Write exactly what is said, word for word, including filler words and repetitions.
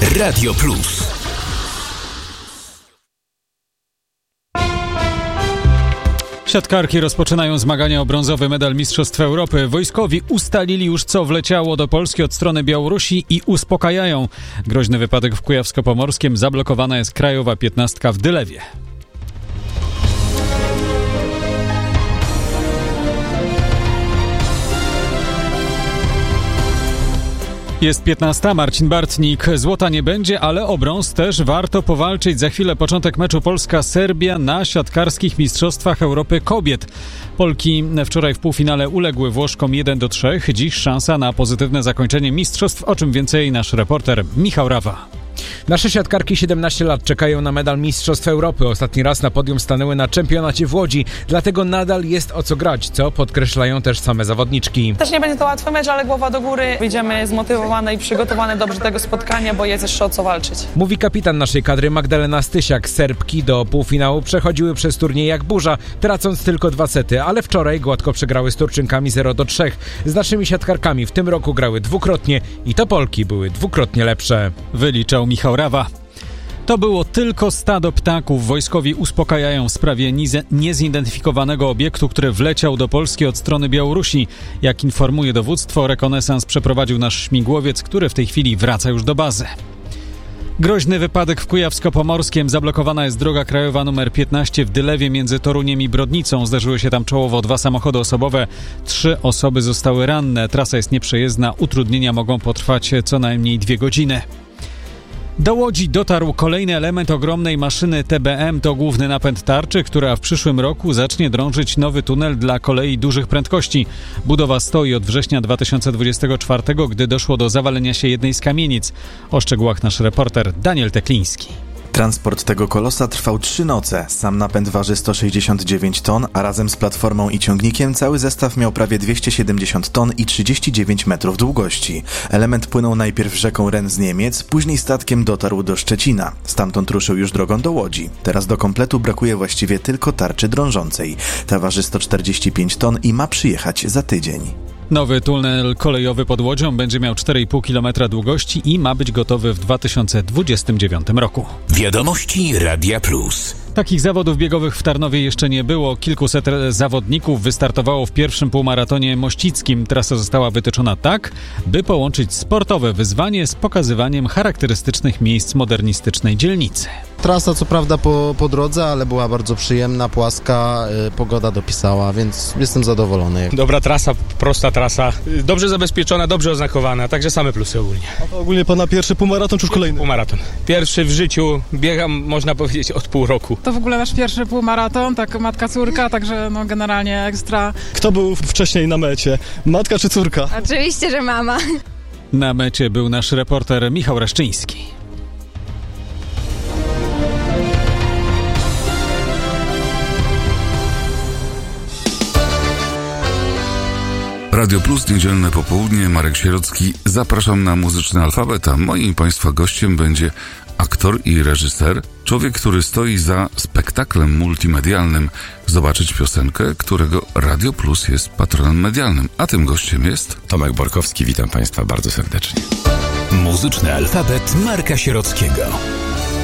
Radio Plus. Siatkarki rozpoczynają zmagania o brązowy medal Mistrzostw Europy. Wojskowi ustalili już, co wleciało do Polski od strony Białorusi i uspokajają. Groźny wypadek w Kujawsko-Pomorskiem, zablokowana jest krajowa piętnastka w Dylewie. Jest piętnasta, Marcin Bartnik. Złota nie będzie, ale o brąz też warto powalczyć. Za chwilę początek meczu Polska-Serbia na siatkarskich Mistrzostwach Europy Kobiet. Polki wczoraj w półfinale uległy Włoszkom jeden do trzech. Dziś szansa na pozytywne zakończenie mistrzostw, o czym więcej nasz reporter Michał Rawa. Nasze siatkarki siedemnaście lat czekają na medal Mistrzostw Europy. Ostatni raz na podium stanęły na czempionacie w Łodzi, dlatego nadal jest o co grać, co podkreślają też same zawodniczki. Też nie będzie to łatwy mecz, ale głowa do góry. Wyjdziemy zmotywowane i przygotowane dobrze do tego spotkania, bo jest jeszcze o co walczyć. Mówi kapitan naszej kadry Magdalena Stysiak. Serbki do półfinału przechodziły przez turniej jak burza, tracąc tylko dwa sety, ale wczoraj gładko przegrały z Turczynkami zero do trzech. Z naszymi siatkarkami w tym roku grały dwukrotnie i to Polki były dwukrotnie lepsze. Wyliczał Michał Rawa. To było tylko stado ptaków. Wojskowi uspokajają w sprawie niezidentyfikowanego obiektu, który wleciał do Polski od strony Białorusi. Jak informuje dowództwo, rekonesans przeprowadził nasz śmigłowiec, który w tej chwili wraca już do bazy. Groźny wypadek w Kujawsko-Pomorskiem. Zablokowana jest droga krajowa numer piętnaście w Dylewie między Toruniem i Brodnicą. Zdarzyły się tam czołowo dwa samochody osobowe. Trzy osoby zostały ranne. Trasa jest nieprzejezdna. Utrudnienia mogą potrwać co najmniej dwie godziny. Do Łodzi dotarł kolejny element ogromnej maszyny T B M. To główny napęd tarczy, która w przyszłym roku zacznie drążyć nowy tunel dla kolei dużych prędkości. Budowa stoi od września dwa tysiące dwudziestego czwartego, gdy doszło do zawalenia się jednej z kamienic. O szczegółach nasz reporter Daniel Tekliński. Transport tego kolosa trwał trzy noce. Sam napęd waży sto sześćdziesiąt dziewięć ton, a razem z platformą i ciągnikiem cały zestaw miał prawie dwieście siedemdziesiąt ton i trzydzieści dziewięć metrów długości. Element płynął najpierw rzeką Ren z Niemiec, później statkiem dotarł do Szczecina. Stamtąd ruszył już drogą do Łodzi. Teraz do kompletu brakuje właściwie tylko tarczy drążącej. Ta waży sto czterdzieści pięć ton i ma przyjechać za tydzień. Nowy tunel kolejowy pod Łodzią będzie miał cztery i pół kilometra długości i ma być gotowy w dwa tysiące dwudziestym dziewiątym roku. Wiadomości Radia Plus. Takich zawodów biegowych w Tarnowie jeszcze nie było. Kilkuset zawodników wystartowało w pierwszym półmaratonie mościckim. Trasa została wytyczona tak, by połączyć sportowe wyzwanie z pokazywaniem charakterystycznych miejsc modernistycznej dzielnicy. Trasa co prawda po, po drodze, ale była bardzo przyjemna, płaska, yy, pogoda dopisała, więc jestem zadowolony. Dobra trasa, prosta trasa, dobrze zabezpieczona, dobrze oznakowana, także same plusy ogólnie. A to ogólnie pana pierwszy półmaraton czy już kolejny? Półmaraton. Pierwszy w życiu, biegam można powiedzieć od pół roku. To w ogóle nasz pierwszy półmaraton, tak matka, córka, także no generalnie ekstra. Kto był wcześniej na mecie? Matka czy córka? Oczywiście, że mama. Na mecie był nasz reporter Michał Reszczyński. Radio Plus, niedzielne popołudnie, Marek Sierocki. Zapraszam na muzyczny alfabet, a moim Państwa gościem będzie aktor i reżyser, człowiek, który stoi za spektaklem multimedialnym Zobaczyć piosenkę, którego Radio Plus jest patronem medialnym. A tym gościem jest Tomek Borkowski. Witam Państwa bardzo serdecznie. Muzyczny alfabet Marka Sierockiego.